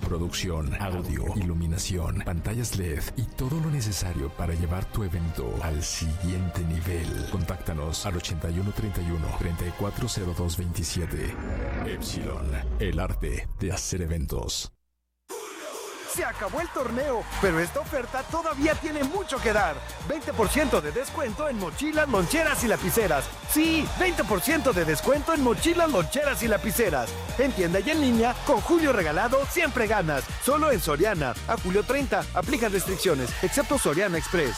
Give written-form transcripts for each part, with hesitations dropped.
producción, audio, iluminación, pantallas LED y todo lo necesario para llevar tu evento al siguiente nivel. Contáctanos al 8131-340227. Epsilon, el arte de hacer eventos. Se acabó el torneo, pero esta oferta todavía tiene mucho que dar. 20% de descuento en mochilas, loncheras y lapiceras. Sí, 20% de descuento en mochilas, loncheras y lapiceras. En tienda y en línea, con Julio Regalado siempre ganas. Solo en Soriana. A julio 30, aplican restricciones, excepto Soriana Express.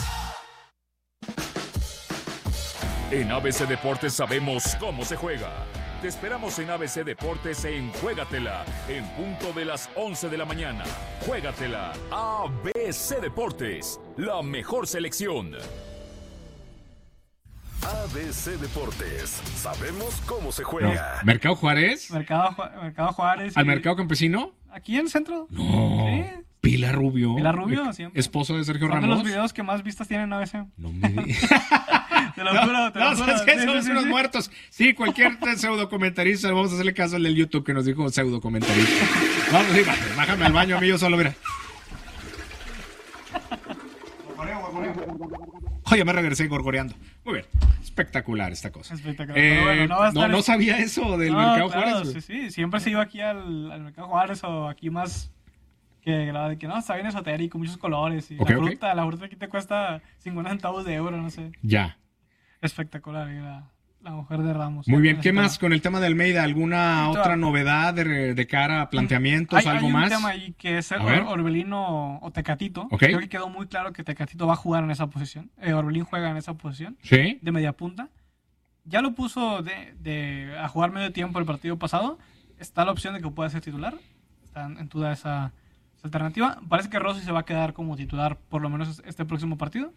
En ABC Deportes sabemos cómo se juega. Te esperamos en ABC Deportes en Juégatela, en punto de las 11 de la mañana. Juégatela, ABC Deportes, la mejor selección. ABC Deportes, sabemos cómo se juega. No. ¿Mercado Juárez? Mercado Juárez. ¿Al Mercado Campesino? Aquí en el centro. No. Sí. Pilar Rubio. Pilar Rubio, siempre. Esposo de Sergio Son Ramos. de los videos que más vistas tienen en ABC. No me digas. Te lo juro, te lo juro. ¿Sabes qué? Somos unos muertos. Sí, cualquier pseudocomentarista, vamos a hacerle caso al del YouTube que nos dijo pseudocomentarista. Vamos, sí, bájame al baño a mí yo solo, mira. Oye, me regresé gorgoreando. Muy bien. Espectacular esta cosa. Espectacular. Pero bueno, no sabía eso del Mercado Juárez. Sí. Siempre se iba aquí al Mercado Juárez o aquí más... Que no, está bien esotérico, muchos colores. Y la fruta aquí te cuesta 50 centavos de euro, no sé. Ya. Espectacular, la mujer de Ramos. Muy bien, ¿qué más con el tema de Almeida? ¿Alguna otra novedad de cara a planteamientos, algo más? Hay un tema ahí que es Orbelín o Tecatito. Creo que quedó muy claro que Tecatito va a jugar en esa posición. Orbelín juega en esa posición. ¿Sí? De media punta. Ya lo puso a jugar medio tiempo el partido pasado. Está la opción de que pueda ser titular. Está en duda esa alternativa. Parece que Rossi se va a quedar como titular por lo menos este próximo partido.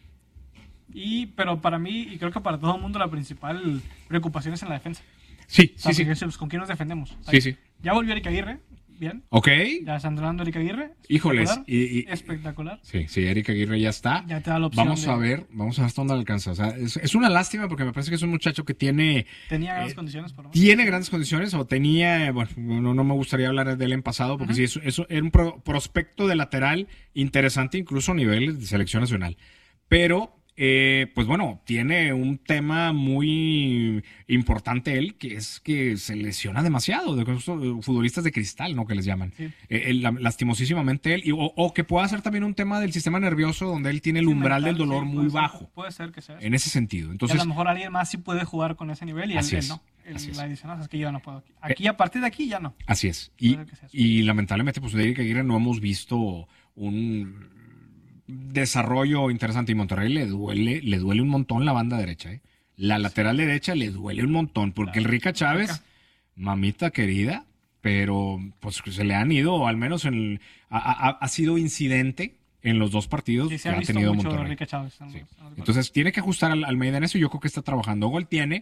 Pero para mí, y creo que para todo el mundo, la principal preocupación es en la defensa. Sí. ¿Con quién nos defendemos? Sí. Ya volvió Eric Aguirre, bien. Ok. Ya está entrenando Eric Aguirre. Híjoles. Espectacular. Sí, Eric Aguirre ya está. Ya te da la opción. Vamos a ver hasta dónde alcanza. O sea, es una lástima porque me parece que es un muchacho que tenía grandes condiciones, por lo menos. Tiene grandes condiciones o tenía, bueno, no me gustaría hablar de él en pasado porque sí, eso era un prospecto de lateral interesante incluso a nivel de selección nacional. Pero pues bueno, tiene un tema muy importante él, que es que se lesiona demasiado, de futbolistas de cristal, ¿no? Que les llaman. Sí. Lastimosísimamente él, o que pueda ser también un tema del sistema nervioso, donde él tiene el umbral del dolor muy bajo. Puede ser que sea eso. En ese sentido. Entonces, y a lo mejor alguien más sí puede jugar con ese nivel y él no. La adicional es que yo no puedo. Aquí, a partir de aquí, ya no. Así es. Y lamentablemente, pues de Eric Aguirre no hemos visto un desarrollo interesante, y Monterrey le duele un montón la banda derecha, ¿eh? La lateral derecha le duele un montón, porque el Rica Chávez, mamita querida, pero pues se le han ido, o al menos ha sido incidente en los dos partidos que ha tenido Monterrey. Rica Chávez, Entonces tiene que ajustar al Almeida en eso, yo creo que está trabajando. Gol tiene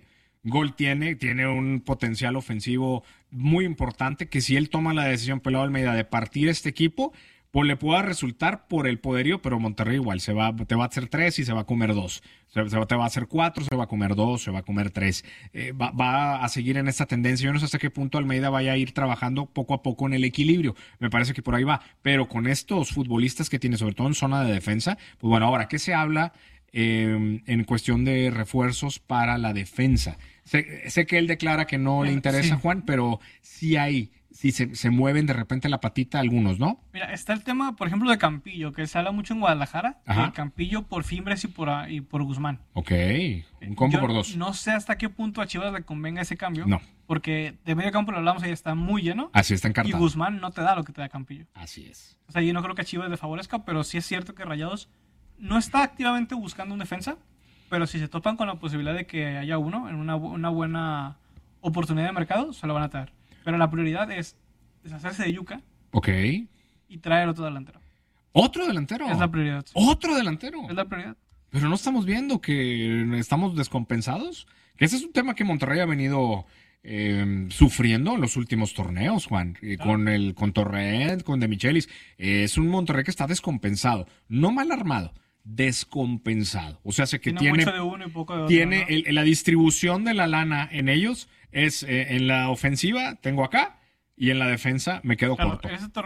un potencial ofensivo muy importante, que si él toma la decisión, Pelado Almeida, de partir este equipo, pues le pueda resultar por el poderío, pero Monterrey igual te va a hacer 3 y se va a comer 2. Te va a hacer 4, se va a comer 2, se va a comer 3. Va a seguir en esta tendencia. Yo no sé hasta qué punto Almeida vaya a ir trabajando poco a poco en el equilibrio. Me parece que por ahí va. Pero con estos futbolistas que tiene, sobre todo en zona de defensa, pues bueno, ahora, ¿qué se habla en cuestión de refuerzos para la defensa? Sé que él declara que no le interesa, Juan, pero sí hay... Sí, se mueven de repente la patita algunos, ¿no? Mira, está el tema, por ejemplo, de Campillo, que se habla mucho en Guadalajara. Campillo por Fimbres y por Guzmán. Ok, un combo por 2. No sé hasta qué punto a Chivas le convenga ese cambio. No. Porque de medio campo lo hablamos, ahí está muy lleno. Así está encartado. Y Guzmán no te da lo que te da Campillo. Así es. O sea, yo no creo que a Chivas le favorezca, pero sí es cierto que Rayados no está activamente buscando un defensa, pero si se topan con la posibilidad de que haya uno en una buena oportunidad de mercado, se lo van a traer. Pero la prioridad es deshacerse de Yuka. Ok. Y traer otro delantero. ¿Otro delantero? Es la prioridad. ¿Otro delantero? Es la prioridad. Pero no estamos viendo que estamos descompensados. Que ese es un tema que Monterrey ha venido sufriendo en los últimos torneos, Juan. Con Torrent, con De Michelis. Es un Monterrey que está descompensado. No mal armado, descompensado. O sea, que tiene mucho de uno y poco de otro, ¿no? La distribución de la lana en ellos es en la ofensiva, tengo acá, y en la defensa me quedo corto.